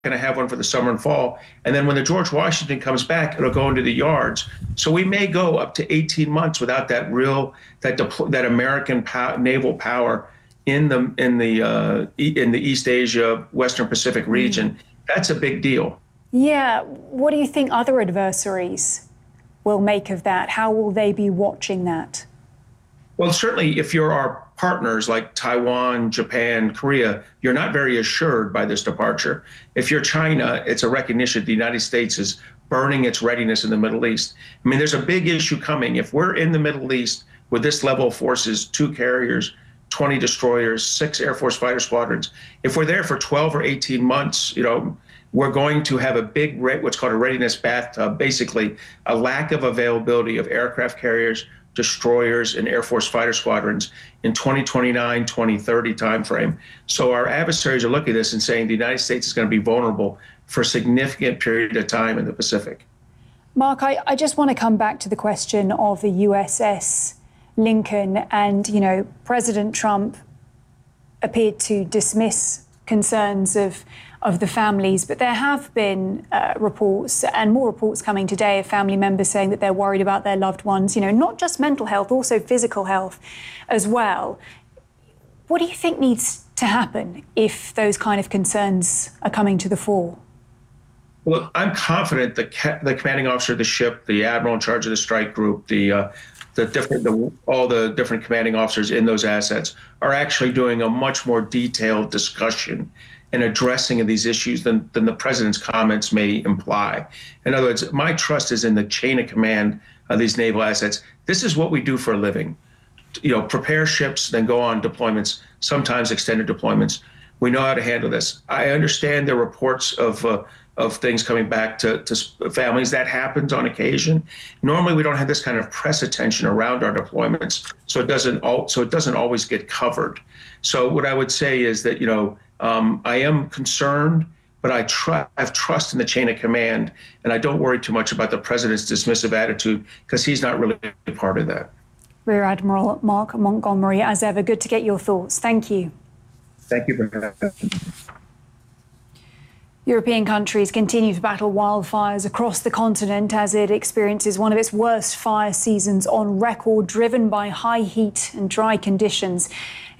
going to have one for the summer and fall. And then when the George Washington comes back, it'll go into the yards. So we may go up to 18 months without that American naval power in the East Asia, Western Pacific region. That's a big deal. Yeah. What do you think other adversaries will make of that? How will they be watching that? Well, certainly if you're our partners like Taiwan, Japan, Korea, you're not very assured by this departure. If you're China, it's a recognition the United States is burning its readiness in the Middle East. I mean, there's a big issue coming. If we're in the Middle East with this level of forces, 2 carriers, 20 destroyers, 6 Air Force fighter squadrons, if we're there for 12 or 18 months, we're going to have a big, what's called a readiness bathtub, basically a lack of availability of aircraft carriers, destroyers, and Air Force fighter squadrons in 2029, 2030 timeframe. So our adversaries are looking at this and saying the United States is going to be vulnerable for a significant period of time in the Pacific. Mark, I just want to come back to the question of the USS Lincoln. And, President Trump appeared to dismiss concerns of the families, but there have been reports and more reports coming today of family members saying that they're worried about their loved ones, not just mental health, also physical health as well. What do you think needs to happen if those kind of concerns are coming to the fore? Well, I'm confident the commanding officer of the ship, the admiral in charge of the strike group, all the different commanding officers in those assets are actually doing a much more detailed discussion and addressing of these issues than the president's comments may imply. In other words, my trust is in the chain of command of these naval assets. This is what we do for a living. Prepare ships, then go on deployments, sometimes extended deployments. We know how to handle this. I understand the reports of things coming back to families. That happens on occasion. Normally, we don't have this kind of press attention around our deployments, so it doesn't always get covered. So what I would say is that I am concerned, but I have trust in the chain of command, and I don't worry too much about the president's dismissive attitude because he's not really a part of that. Rear Admiral Mark Montgomery, as ever, good to get your thoughts. Thank you. Thank you for having me. European countries continue to battle wildfires across the continent as it experiences one of its worst fire seasons on record, driven by high heat and dry conditions.